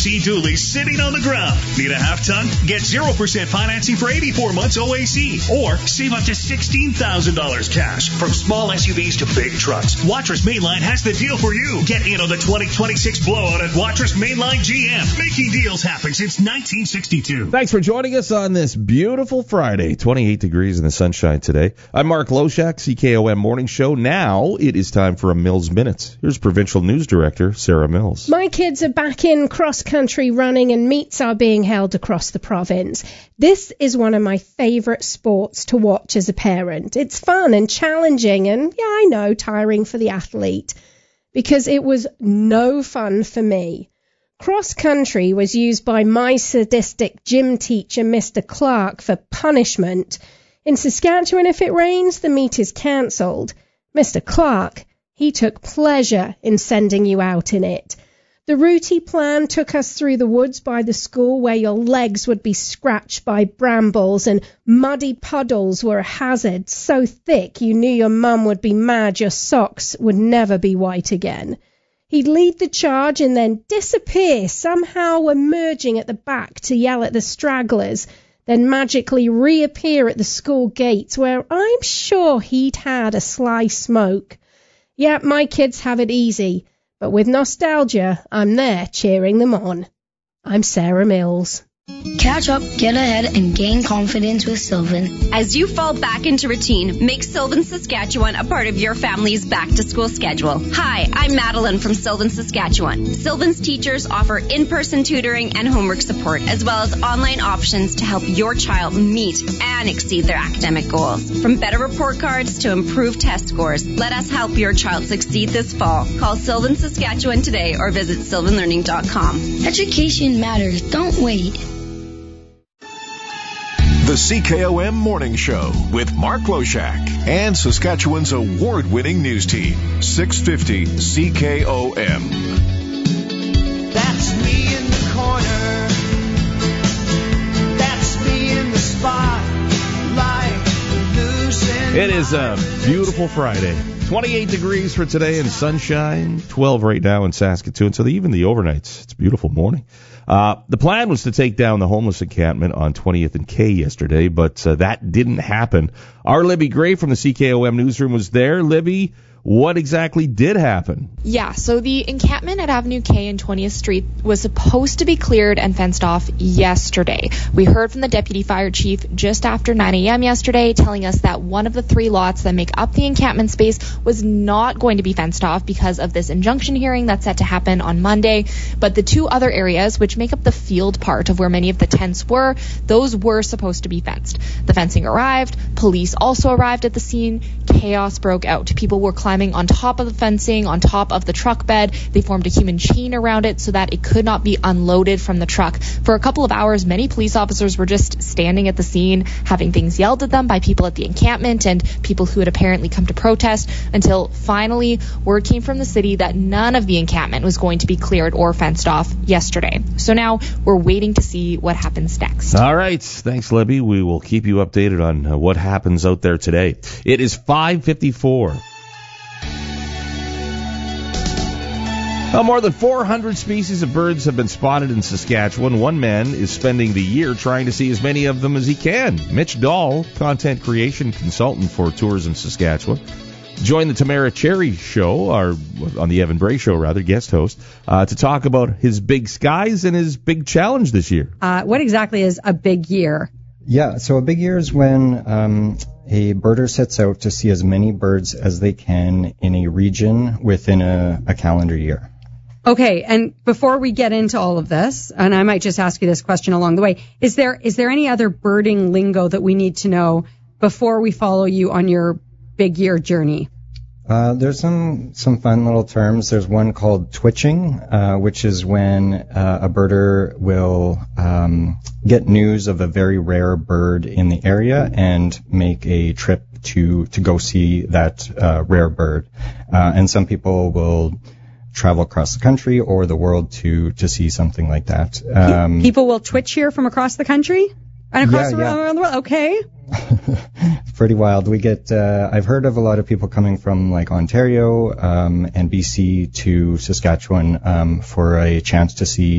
OAC dually sitting on the ground. Need a half-ton? Get 0% financing for 84 months OAC. Or save up to $16,000 cash from small SUVs to big trucks. Watrous Mainline has the deal for you. Get in on the 2026 blowout at Watrous Mainline GM. Making deals happen since 1962. Thanks for joining us on this beautiful Friday. 28 degrees in the sunshine today. I'm Mark Loshak, CKOM Morning Show. Now it is time for a Mills Minute. Here's Provincial News Director Sarah Mills. My kids are back in cross-country running and meets are being held across the province. This is one of my favourite sports to watch as a parent. It's fun and challenging and, yeah, I know, tiring for the athlete. Because it was no fun for me. Cross-country was used by my sadistic gym teacher, Mr. Clark, for punishment. In Saskatchewan, if it rains, the meet is cancelled. Mr. Clark, he took pleasure in sending you out in it. The route he planned took us through the woods by the school where your legs would be scratched by brambles and muddy puddles were a hazard so thick you knew your mum would be mad your socks would never be white again. He'd lead the charge and then disappear, somehow emerging at the back to yell at the stragglers, then magically reappear at the school gates where I'm sure he'd had a sly smoke. Yeah, my kids have it easy. But with nostalgia, I'm there cheering them on. I'm Sarah Mills. Catch up, get ahead, and gain confidence with Sylvan. As you fall back into routine, make Sylvan Saskatchewan a part of your family's back-to-school schedule. Hi, I'm Madeline from Sylvan Saskatchewan. Sylvan's teachers offer in-person tutoring and homework support, as well as online options to help your child meet and exceed their academic goals. From better report cards to improved test scores, let us help your child succeed this fall. Call Sylvan Saskatchewan today or visit sylvanlearning.com. Education matters. Don't wait. The CKOM Morning Show with Mark Loshak and Saskatchewan's award-winning news team, 650 CKOM. That's me in the corner. That's me in the spotlight. It is a beautiful Friday. 28 degrees for today and sunshine, 12 right now in Saskatoon. So even the overnights, it's a beautiful morning. The plan was to take down the homeless encampment on 20th and K yesterday, but that didn't happen. Our Libby Gray from the CKOM newsroom was there. Libby, what exactly did happen? Yeah, so the encampment at Avenue K and 20th Street was supposed to be cleared and fenced off yesterday. We heard from the deputy fire chief just after 9 a.m. yesterday telling us that one of the 3 lots that make up the encampment space was not going to be fenced off because of this injunction hearing that's set to happen on Monday. But the 2 other areas, which make up the field part of where many of the tents were, those were supposed to be fenced. The fencing arrived. Police also arrived at the scene. Chaos broke out. People were climbing on top of the fencing, on top of the truck bed. They formed a human chain around it so that it could not be unloaded from the truck. For a couple of hours, many police officers were just standing at the scene, having things yelled at them by people at the encampment and people who had apparently come to protest, until finally word came from the city that none of the encampment was going to be cleared or fenced off yesterday. So now we're waiting to see what happens next. All right. Thanks, Libby. We will keep you updated on what happens out there today. It is 5:54. More than 400 species of birds have been spotted in Saskatchewan. One man is spending the year trying to see as many of them as he can. Mitch Dahl, content creation consultant for Tourism Saskatchewan, joined the Tamara Cherry Show, or on the Evan Bray Show, rather, guest host, to talk about his big skies and his big challenge this year. What exactly is a big year? Yeah, so a big year is when a birder sets out to see as many birds as they can in a region within a calendar year. Okay, and before we get into all of this, and I might just ask you this question along the way, is there any other birding lingo that we need to know before we follow you on your big year journey? There's some fun little terms. There's one called twitching, which is when a birder will get news of a very rare bird in the area and make a trip to go see that rare bird. And some people will travel across the country or the world to see something like that. People will twitch here from across the country and across around the world. Okay. It's pretty wild. We get, I've heard of a lot of people coming from like Ontario and BC to Saskatchewan for a chance to see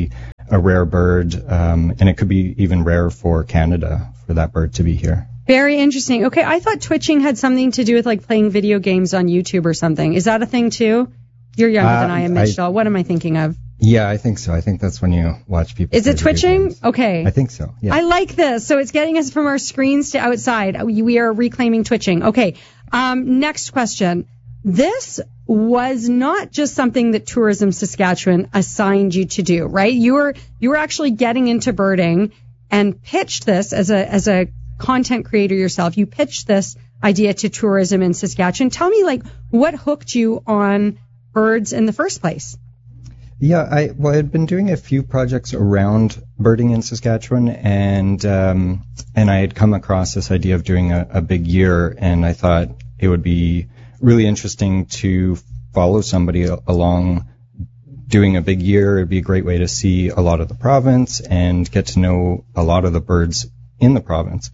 a rare bird, and it could be even rare for Canada for that bird to be here. Very interesting. Okay, I thought twitching had something to do with like playing video games on YouTube or something. Is that a thing too? You're younger than I am, Mitch Dahl. What am I thinking of? Yeah, I think so. I think that's when you watch people. Is it twitching? Okay. I think so. Yeah. I like this. So it's getting us from our screens to outside. We are reclaiming twitching. Okay. Next question. This was not just something that Tourism Saskatchewan assigned you to do, right? You were actually getting into birding and pitched this as a content creator yourself. You pitched this idea to tourism in Saskatchewan. Tell me, like, what hooked you on birds in the first place? Yeah, I had been doing a few projects around birding in Saskatchewan, and I had come across this idea of doing a big year, and I thought it would be really interesting to follow somebody along doing a big year. It'd be a great way to see a lot of the province and get to know a lot of the birds in the province.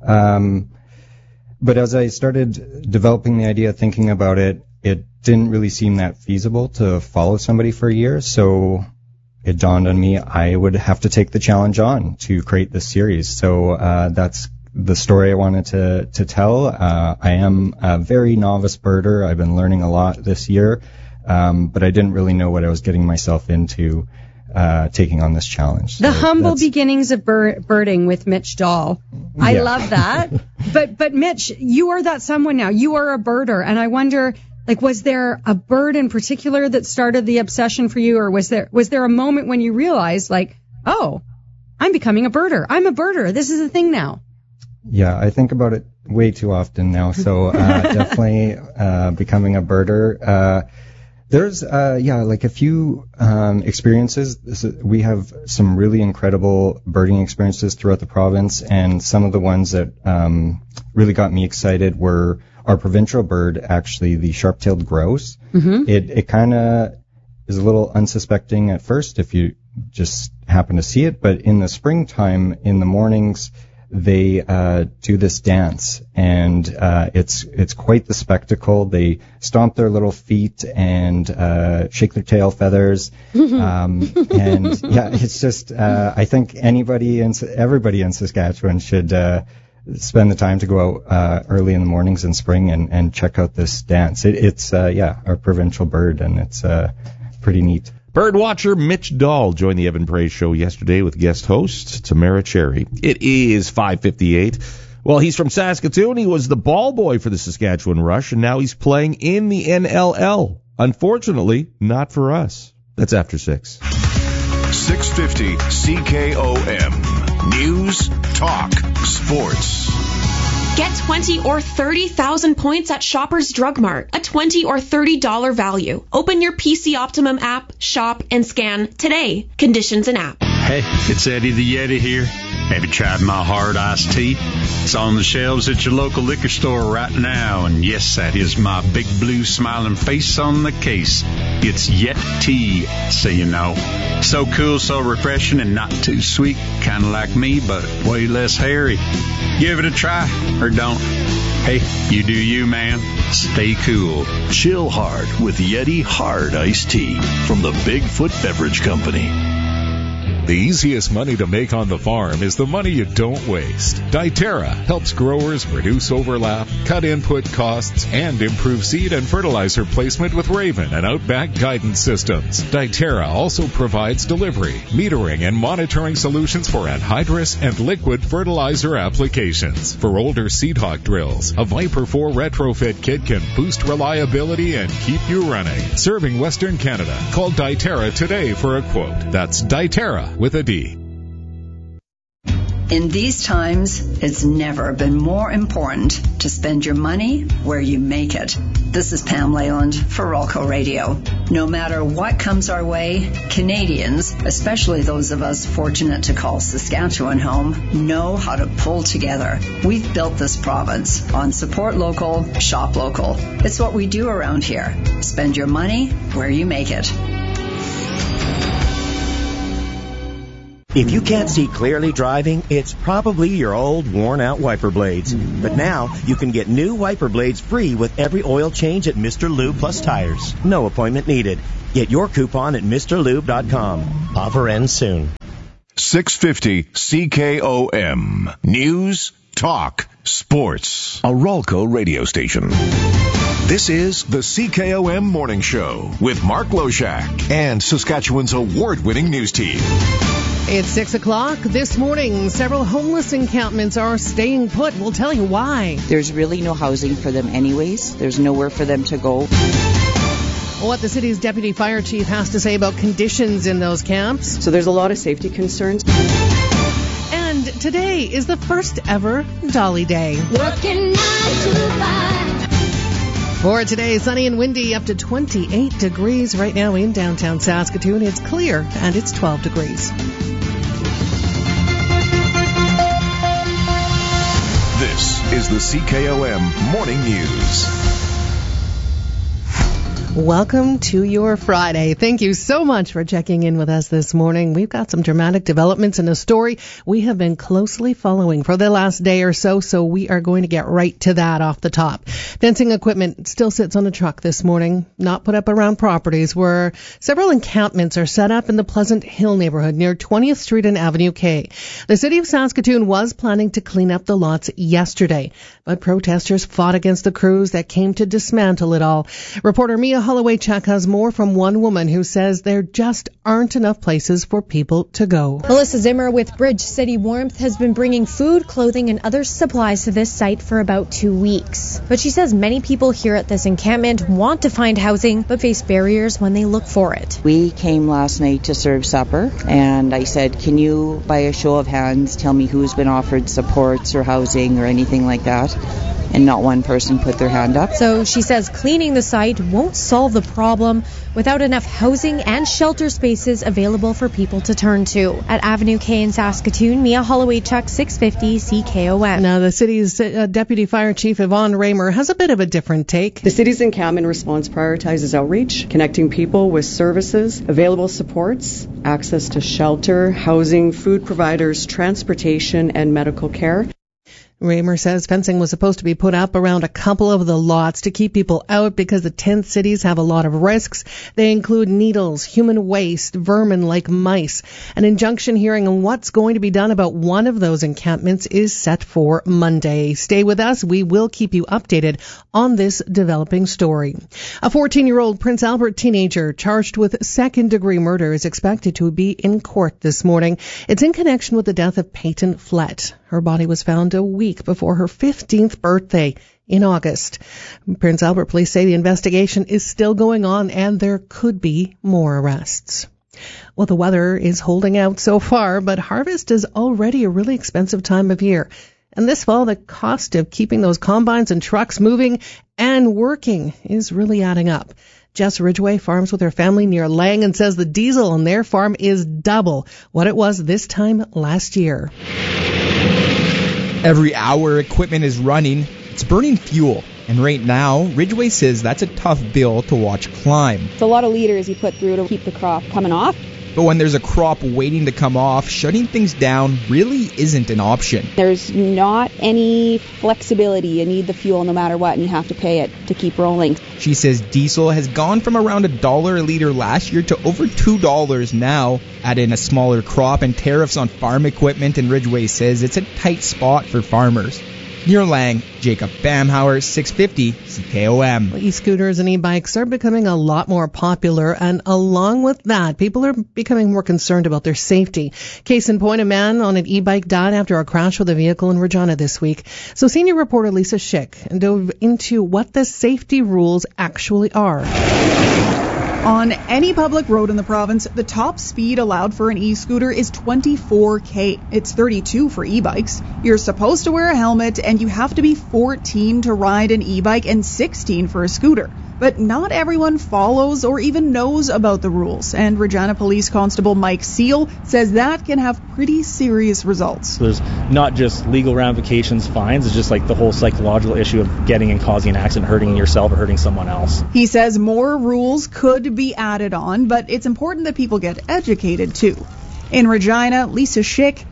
But as I started developing the idea, thinking about it, it didn't really seem that feasible to follow somebody for a year. So it dawned on me I would have to take the challenge on to create this series. So that's the story I wanted to tell. I am a very novice birder. I've been learning a lot this year, but I didn't really know what I was getting myself into taking on this challenge. The humble beginnings of birding with Mitch Dahl. I love that. But Mitch, you are that someone now. You are a birder, and I wonder, like, was there a bird in particular that started the obsession for you, or was there a moment when you realized, like, oh, I'm becoming a birder. I'm a birder. This is a thing now. Yeah, I think about it way too often now. So definitely becoming a birder. There's like a few experiences. We have some really incredible birding experiences throughout the province, and some of the ones that really got me excited were our provincial bird, actually, the sharp-tailed grouse. Mm-hmm. It kind of is a little unsuspecting at first if you just happen to see it, but in the springtime, in the mornings, they do this dance, and it's quite the spectacle. They stomp their little feet and shake their tail feathers, and yeah, it's just I think everybody in Saskatchewan should spend the time to go out early in the mornings in spring and check out this dance. It's our provincial bird, and it's pretty neat. Birdwatcher Mitch Dahl joined the Evan Praise Show yesterday with guest host Tamara Cherry. It is 5:58. Well, he's from Saskatoon. He was the ball boy for the Saskatchewan Rush, and now he's playing in the NLL. Unfortunately, not for us. That's after 6. 650 CKOM. News, talk, sports. Get 20 or 30,000 points at Shoppers Drug Mart, a $20 or $30 value. Open your PC Optimum app, shop, and scan today. Conditions and app. Hey, it's Eddie the Yeti here. Have you tried my hard iced tea? It's on the shelves at your local liquor store right now. And yes, that is my big blue smiling face on the case. It's Yeti, so you know. So cool, so refreshing, and not too sweet. Kind of like me, but way less hairy. Give it a try, or don't. Hey, you do you, man. Stay cool. Chill hard with Yeti Hard Iced Tea from the Bigfoot Beverage Company. The easiest money to make on the farm is the money you don't waste. Diterra helps growers reduce overlap, cut input costs, and improve seed and fertilizer placement with Raven and Outback guidance systems. Diterra also provides delivery, metering, and monitoring solutions for anhydrous and liquid fertilizer applications. For older Seedhawk drills, a Viper 4 retrofit kit can boost reliability and keep you running. Serving Western Canada. Call Diterra today for a quote. That's Diterra with a D. In these times, it's never been more important to spend your money where you make it. This is Pam Leyland for Rolco Radio. No matter what comes our way, Canadians, especially those of us fortunate to call Saskatchewan home, know how to pull together. We've built this province on support local, shop local. It's what we do around here. Spend your money where you make it. If you can't see clearly driving, it's probably your old worn-out wiper blades. But now, you can get new wiper blades free with every oil change at Mr. Lube Plus Tires. No appointment needed. Get your coupon at MrLube.com. Offer ends soon. 650 CKOM. News, talk, sports. A Ralco radio station. This is the CKOM Morning Show with Mark Loshak and Saskatchewan's award-winning news team. It's 6 o'clock this morning. Several homeless encampments are staying put. We'll tell you why. There's really no housing for them anyways. There's nowhere for them to go. What the city's deputy fire chief has to say about conditions in those camps. So there's a lot of safety concerns. And today is the first ever Dolly Day. Working 9 to 5. For today, sunny and windy, up to 28 degrees. Right now in downtown Saskatoon, it's clear and it's 12 degrees. This is the CKOM Morning News. Welcome to your Friday. Thank you so much for checking in with us this morning. We've got some dramatic developments in a story we have been closely following for the last day or so we are going to get right to that off the top. Fencing equipment still sits on a truck this morning, not put up around properties where several encampments are set up in the Pleasant Hill neighborhood near 20th Street and Avenue K. The city of Saskatoon was planning to clean up the lots yesterday, but protesters fought against the crews that came to dismantle it all. Reporter Mia Holloway-Chuck has more from one woman who says there just aren't enough places for people to go. Melissa Zimmer with Bridge City Warmth has been bringing food, clothing, and other supplies to this site for about 2 weeks. But she says many people here at this encampment want to find housing, but face barriers when they look for it. We came last night to serve supper, and I said, can you, by a show of hands, tell me who's been offered supports or housing or anything like that? And not one person put their hand up. So she says cleaning the site won't solve the problem without enough housing and shelter spaces available for people to turn to. At Avenue K in Saskatoon, Mia Holloway-Chuck, 650 CKOM. Now, the city's Deputy Fire Chief Yvonne Raymer has a bit of a different take. The city's encampment response prioritizes outreach, connecting people with services, available supports, access to shelter, housing, food providers, transportation, and medical care. Raymer says fencing was supposed to be put up around a couple of the lots to keep people out because the tent cities have a lot of risks. They include needles, human waste, vermin like mice. An injunction hearing on what's going to be done about one of those encampments is set for Monday. Stay with us. We will keep you updated on this developing story. A 14-year-old Prince Albert teenager charged with second-degree murder is expected to be in court this morning. It's in connection with the death of Peyton Flett. Her body was found a week before her 15th birthday in August. Prince Albert police say the investigation is still going on and there could be more arrests. Well, the weather is holding out so far, but harvest is already a really expensive time of year. And this fall, the cost of keeping those combines and trucks moving and working is really adding up. Jess Ridgway farms with her family near Lang and says the diesel on their farm is double what it was this time last year. Every hour equipment is running, it's burning fuel. And right now, Ridgway says that's a tough bill to watch climb. It's a lot of liters you put through to keep the crop coming off. But when there's a crop waiting to come off, shutting things down really isn't an option. There's not any flexibility. You need the fuel no matter what, and you have to pay it to keep rolling. She says diesel has gone from around $1 a liter last year to over $2 now. Add in a smaller crop and tariffs on farm equipment, and Ridgway says it's a tight spot for farmers. Near Lang, Jacob Bamhauer, 650 CKOM. E-scooters and e-bikes are becoming a lot more popular, and along with that, people are becoming more concerned about their safety. Case in point, a man on an e-bike died after a crash with a vehicle in Regina this week. So senior reporter Lisa Schick dove into what the safety rules actually are. On any public road in the province, the top speed allowed for an e-scooter is 24 km. It's 32 for e-bikes. You're supposed to wear a helmet, and you have to be 14 to ride an e-bike and 16 for a scooter. But not everyone follows or even knows about the rules, and Regina Police Constable Mike Seal says that can have pretty serious results. There's not just legal ramifications, fines, it's just like the whole psychological issue of getting and causing an accident, hurting yourself or hurting someone else. He says more rules could be added on, but it's important that people get educated too. In Regina, Lisa Schick,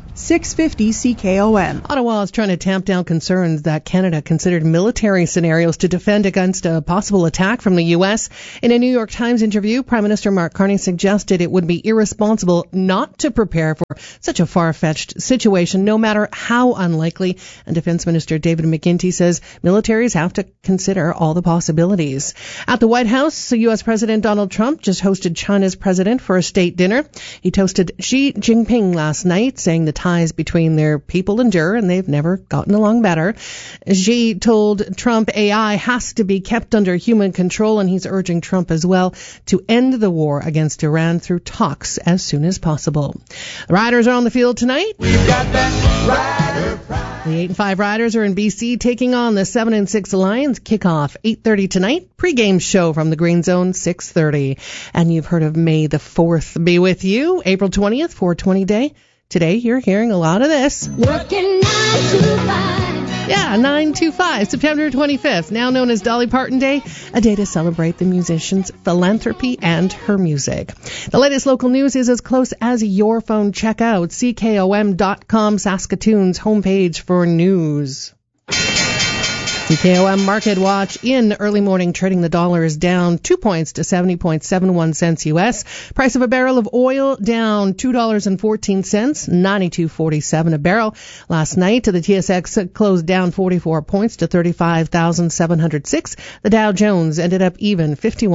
650 CKOM. Ottawa is trying to tamp down concerns that Canada considered military scenarios to defend against a possible attack from the U.S. In a New York Times interview, Prime Minister Mark Carney suggested it would be irresponsible not to prepare for such a far-fetched situation, no matter how unlikely. And Defense Minister David McGuinty says militaries have to consider all the possibilities. At the White House, U.S. President Donald Trump just hosted China's president for a state dinner. He toasted Xi Jinping last night, saying the ties between their people endure and they've never gotten along better. Xi told Trump AI has to be kept under human control, and he's urging Trump as well to end the war against Iran through talks as soon as possible. The Riders are on the field tonight. We've got that Rider Pride. The 8-5 Riders are in BC taking on the 7-6 Lions. Kickoff 8:30 tonight. Pre-game show from the Green Zone 6:30. And you've heard of May the 4th be with you. April 20th, 420 Day. Today, you're hearing a lot of this. Working 9 to 5. Yeah, 9/25, September 25th, now known as Dolly Parton Day, a day to celebrate the musician's philanthropy and her music. The latest local news is as close as your phone. Check out CKOM.com, Saskatoon's homepage for news. CKOM Market Watch in early morning trading. The dollar is down 2 points to 70.71 cents U.S. Price of a barrel of oil down $2.14, 92.47 a barrel. Last night, the TSX closed down 44 points to 35,706. The Dow Jones ended up even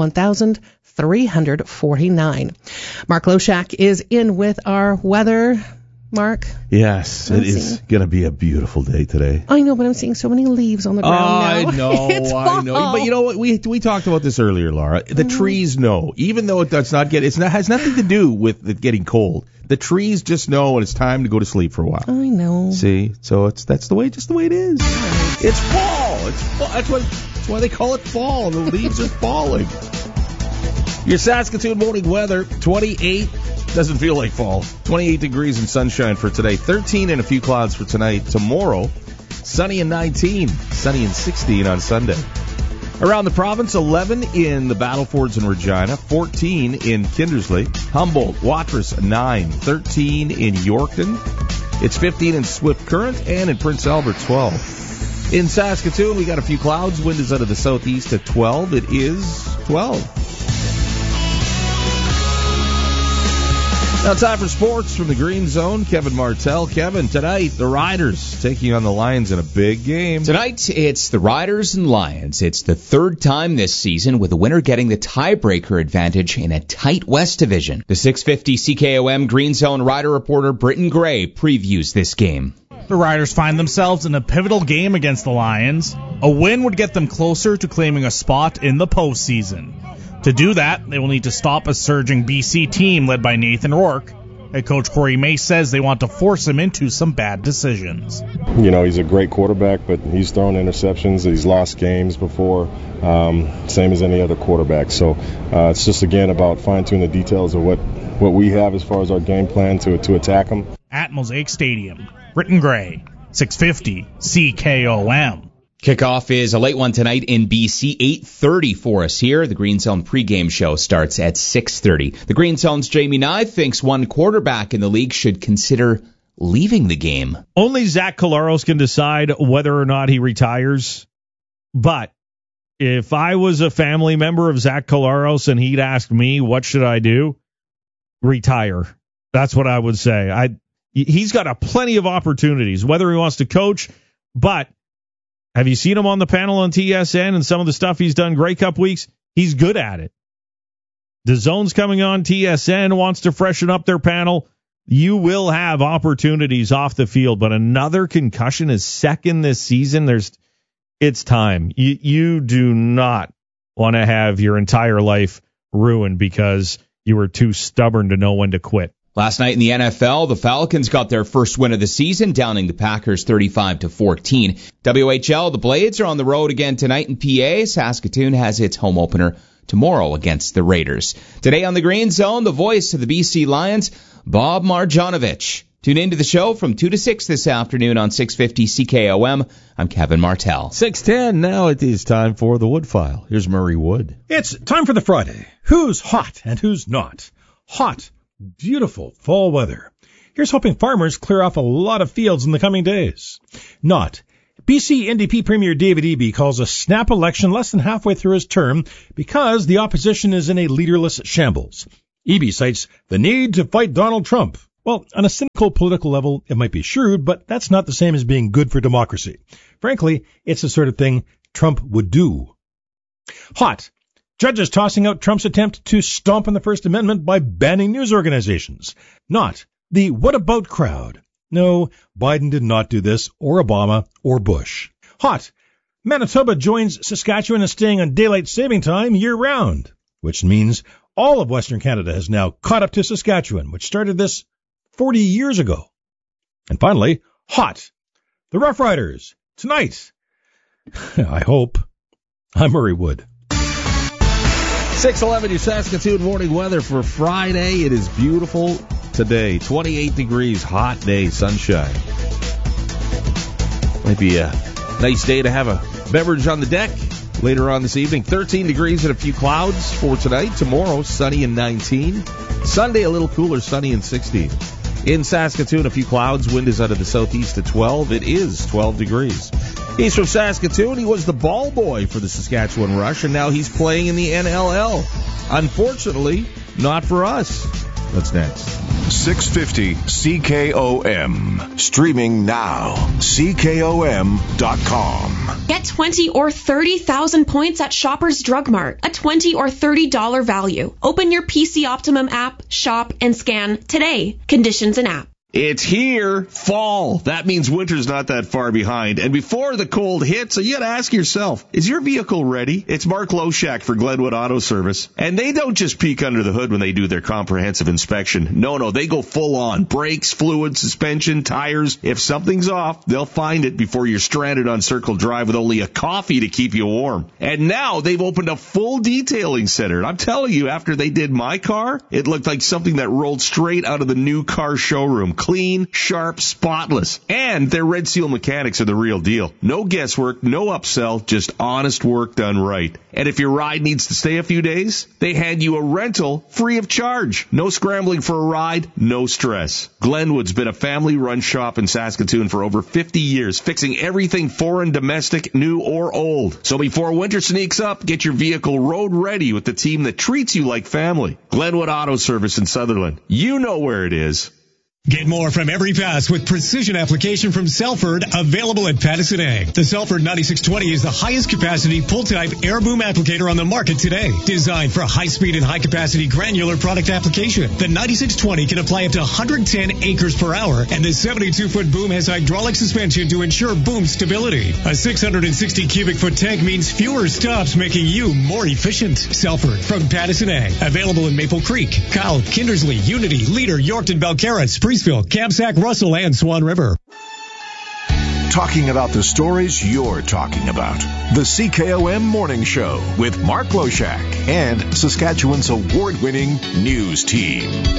51,349. Mark Loshak is in with our weather. Mark? Yes, it is going to be a beautiful day today. I know, but I'm seeing so many leaves on the ground now. I know, It's fall. I know. But you know what? We talked about this earlier, Laura. The trees know, even though it does not get, has nothing to do with it getting cold. The trees just know when it's time to go to sleep for a while. I know. See, so that's the way it is. It's fall. It's fall. That's why they call it fall. The leaves are falling. Your Saskatoon morning weather, 28. Doesn't feel like fall. 28 degrees and sunshine for today. 13 and a few clouds for tonight. Tomorrow, sunny and 19. Sunny and 16 on Sunday. Around the province, 11 in the Battlefords and Regina. 14 in Kindersley. Humboldt, Watrous, 9. 13 in Yorkton. It's 15 in Swift Current. And in Prince Albert, 12. In Saskatoon, we got a few clouds. Wind is out of the southeast at 12. It is 12. Now time for sports from the Green Zone. Kevin Martell. Kevin, tonight the Riders taking on the Lions in a big game. Tonight it's the Riders and Lions. It's the third time this season with the winner getting the tiebreaker advantage in a tight West Division. The 650 CKOM Green Zone Rider reporter Britton Gray previews this game. The Riders find themselves in a pivotal game against the Lions. A win would get them closer to claiming a spot in the postseason. To do that, they will need to stop a surging BC team led by Nathan Rourke. Head coach Corey Mace says they want to force him into some bad decisions. You know, he's a great quarterback, but he's thrown interceptions. He's lost games before, same as any other quarterback. So it's just, again, about fine-tuning the details of what we have as far as our game plan to attack him. At Mosaic Stadium, Britton Gray, 650 CKOM. Kickoff is a late one tonight in BC, 8:30 for us here. The Green Zone pregame show starts at 6:30. The Green Zone's Jamie Nye thinks one quarterback in the league should consider leaving the game. Only Zach Collaros can decide whether or not he retires. But if I was a family member of Zach Collaros and he'd ask me, what should I do? Retire. That's what I would say. He's got plenty of opportunities, whether he wants to coach, but have you seen him on the panel on TSN and some of the stuff he's done Grey Cup weeks? He's good at it. The Zone's coming on. TSN wants to freshen up their panel. You will have opportunities off the field, but another concussion is second this season. It's time. You do not want to have your entire life ruined because you were too stubborn to know when to quit. Last night in the NFL, the Falcons got their first win of the season, downing the Packers 35-14. WHL, the Blades are on the road again tonight in PA. Saskatoon has its home opener tomorrow against the Raiders. Today on the Green Zone, the voice of the BC Lions, Bob Marjanovic. Tune into the show from 2 to 6 this afternoon on 650 CKOM. I'm Kevin Martell. 6:10, now it is time for the Wood File. Here's Murray Wood. It's time for the Friday. Who's hot and who's not? Hot. Beautiful fall weather. Here's hoping farmers clear off a lot of fields in the coming days. Not. BC NDP Premier David Eby calls a snap election less than halfway through his term because the opposition is in a leaderless shambles. Eby cites the need to fight Donald Trump. Well, on a cynical political level, it might be shrewd, but that's not the same as being good for democracy. Frankly, it's the sort of thing Trump would do. Hot. Judges tossing out Trump's attempt to stomp on the First Amendment by banning news organizations. Not. The what about crowd. No, Biden did not do this, or Obama, or Bush. Hot. Manitoba joins Saskatchewan in staying on daylight saving time year-round, which means all of Western Canada has now caught up to Saskatchewan, which started this 40 years ago. And finally, hot. The Rough Riders, tonight. I hope. I'm Murray Wood. 6:11, your Saskatoon morning weather for Friday. It is beautiful today. 28 degrees, hot day, sunshine. Might be a nice day to have a beverage on the deck later on this evening. 13 degrees and a few clouds for tonight. Tomorrow, sunny and 19. Sunday, a little cooler, sunny and 16. In Saskatoon, a few clouds. Wind is out of the southeast at 12. It is 12 degrees. He's from Saskatoon. He was the ball boy for the Saskatchewan Rush, and now he's playing in the NLL. Unfortunately, not for us. What's next? 650 CKOM. Streaming now. CKOM.com. Get 20 or 30,000 points at Shoppers Drug Mart. A $20 or $30 value. Open your PC Optimum app, shop, and scan today. Conditions and app. It's here, fall. That means winter's not that far behind. And before the cold hits, you got to ask yourself, is your vehicle ready? It's Mark Loshak for Glenwood Auto Service. And they don't just peek under the hood when they do their comprehensive inspection. No, they go full on. Brakes, fluid, suspension, tires. If something's off, they'll find it before you're stranded on Circle Drive with only a coffee to keep you warm. And now they've opened a full detailing center. And I'm telling you, after they did my car, it looked like something that rolled straight out of the new car showroom. Clean, sharp, spotless. And their Red Seal mechanics are the real deal. No guesswork, no upsell, just honest work done right. And if your ride needs to stay a few days, they hand you a rental free of charge. No scrambling for a ride, no stress. Glenwood's been a family-run shop in Saskatoon for over 50 years, fixing everything foreign, domestic, new, or old. So before winter sneaks up, get your vehicle road ready with the team that treats you like family. Glenwood Auto Service in Sutherland. You know where it is. Get more from every pass with precision application from Selford, available at Patterson Ag. The Selford 9620 is the highest capacity pull-type air boom applicator on the market today. Designed for high-speed and high-capacity granular product application, the 9620 can apply up to 110 acres per hour, and the 72-foot boom has hydraulic suspension to ensure boom stability. A 660 cubic foot tank means fewer stops, making you more efficient. Selford from Patterson Ag, available in Maple Creek, Kyle, Kindersley, Unity, Leader, Yorkton, Belcarra, Spreeceville, Kamsack, Russell, and Swan River. Talking about the stories you're talking about. The CKOM Morning Show with Mark Loshak and Saskatchewan's award-winning news team.